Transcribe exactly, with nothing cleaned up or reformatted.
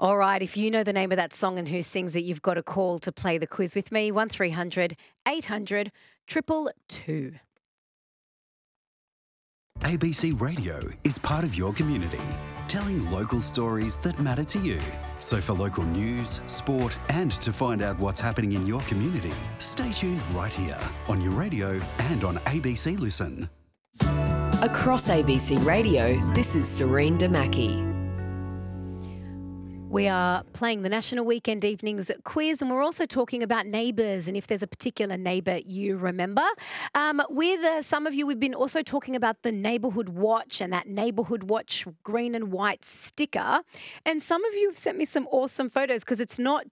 All right, if you know the name of that song and who sings it, you've got a call to play the quiz with me. one three hundred eight hundred two two two. A B C Radio is part of your community, telling local stories that matter to you. So for local news, sport, and to find out what's happening in your community, stay tuned right here on your radio and on A B C Listen. Across A B C Radio, this is Serene Damaki. We are playing the National Weekend Evenings quiz, and we're also talking about neighbours and if there's a particular neighbour you remember. Um, with uh, some of you, we've been also talking about the Neighbourhood Watch and that Neighbourhood Watch green and white sticker. And some of you have sent me some awesome photos because it's not